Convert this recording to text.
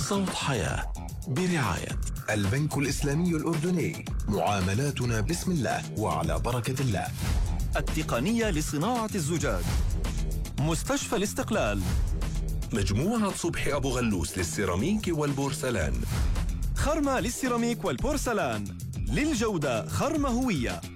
صوت حياة برعاية البنك الإسلامي الأردني، معاملاتنا بسم الله وعلى بركة الله. التقنية لصناعة الزجاج، مستشفى الاستقلال، مجموعة صبحي أبو غلوس للسيراميك والبورسلان، خرمة للسيراميك والبورسلان، للجودة خرمة هوية.